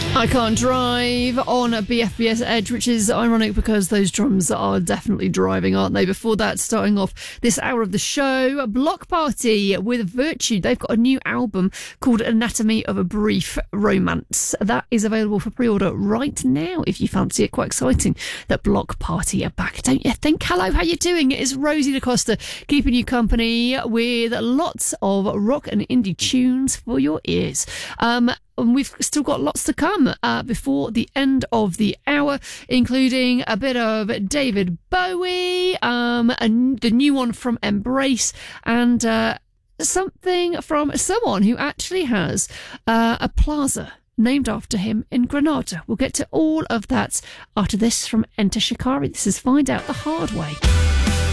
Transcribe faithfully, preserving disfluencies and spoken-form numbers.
I Can't Drive on B F B S Edge, which is ironic because those drums are definitely driving, aren't they? Before that, starting off this hour of the show, Block Party with Virtue. They've got a new album called Anatomy of a Brief Romance. That is available for pre-order right now if you fancy it. Quite exciting that Block Party are back, don't you think? Hello, how you doing? It's Rosie DaCosta keeping you company with lots of rock and indie tunes for your ears. Um, And we've still got lots to come uh, before the end of the hour, including a bit of David Bowie, um, and the new one from Embrace, and uh, something from someone who actually has uh, a plaza named after him in Granada. We'll get to all of that after this from Enter Shikari. This is Find Out the Hard Way.